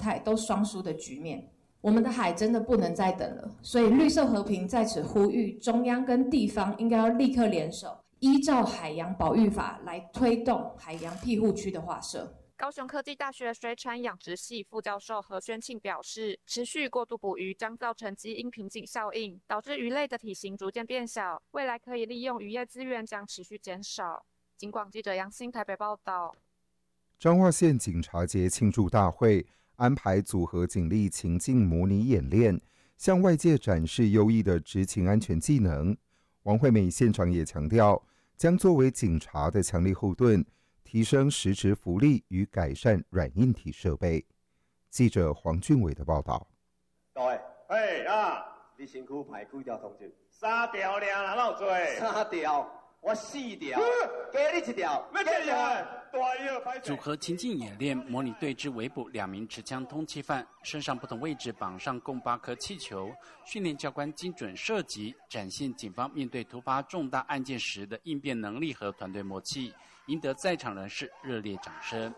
态都双输的局面。我们的海真的不能再等了，所以绿色和平在此呼吁中央跟地方应该要立刻联手，依照海洋保育法来推动海洋庇护区的划设。 高雄科技大学水产养殖系副教授何宣庆表示，持续过度捕鱼将造成基因瓶颈效应，导致鱼类的体型逐渐变小，未来可以利用渔业资源将持续减少。警广记者杨欣台北报道。 彰化县警察节庆祝大会安排组合警力情境模拟演练，向外界展示优异的执勤安全技能。王惠美县长也强调，将作为警察的强力后盾，提升实质福利与改善软硬体设备。记者黄俊伟的报道。 各位，你身躯排几条通知？3条尔，哪有做？3条。我4条，加你1条，要几条？ 组合情境演练模拟对峙围捕2名持枪通缉犯，身上不同位置绑上共8颗气球，训练教官精准射击，展现警方面对突发重大案件时的应变能力和团队默契，赢得在场人士热烈掌声。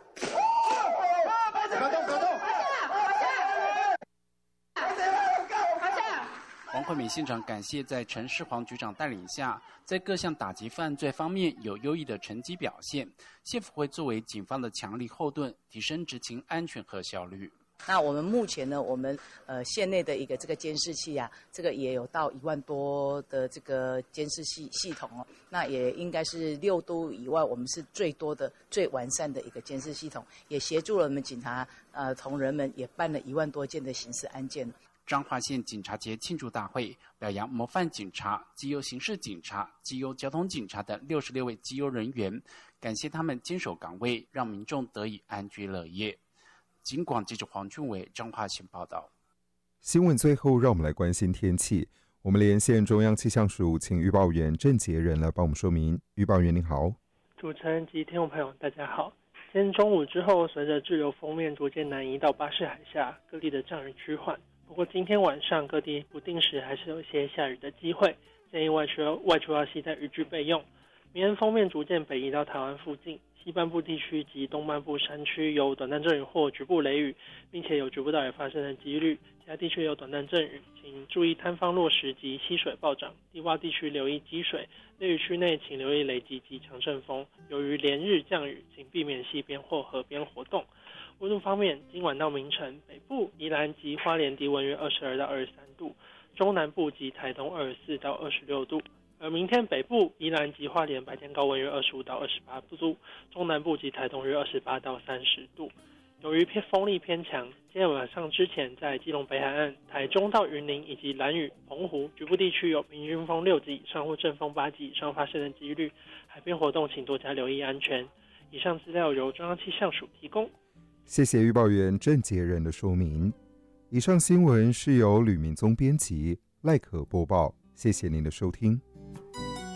王惠美县长感谢在陈世煌局长带领下，在各项打击犯罪方面有优异的成绩表现，县府会作为警方的强力后盾，提升执勤安全和效率。 那我们目前呢，我们县内的一个这个监视器啊，这个也有到1万多的这个监视系统哦，那也应该是6都以外，我们是最多的、最完善的一个监视系统，也协助了我们警察同仁们也办了1万多件的刑事案件。 彰化县警察节庆祝大会表扬模范警察、绩优刑事警察、绩优交通警察等66位绩优人员，感谢他们坚守岗位，让民众得以安居乐业。警广记者黄俊伟彰化县报道。 新闻最后，让我们来关心天气。我们连线中央气象署，请预报员郑杰仁来帮我们说明。预报员您好。 主持人及听众朋友大家好。今天中午之后，随着滞留锋面逐渐南移到巴士海峡，各地的降雨趋缓。不过今天晚上各地不定时还是有一些下雨的机会，建议外出要携带雨具备用。明天锋面逐渐北移到台湾附近，西半部地区及东半部山区有短暂阵雨或局部雷雨，并且有局部大雨发生的几率。其他地区有短暂阵雨，请注意坍方落石及溪水暴涨，低洼地区留意积水，雷雨区内请留意雷击及强阵风。由于连日降雨，请避免溪边或河边活动。温度方面，今晚到明晨，北部、宜兰及花莲低温约22到23度，中南部及台东24到26度。而明天北部、宜兰及花莲白天高温约25到28度，中南部及台东约28到30度。由于风力偏强，今天晚上之前在基隆北海岸、台中到云林以及兰屿、澎湖局部地区有平均风6级以上或阵风8级以上发生的几率，海边活动请多加留意安全。以上资料由中央气象署提供。 谢谢预报员郑杰仁的说明。以上新闻是由吕明宗编辑，赖可播报。谢谢您的收听。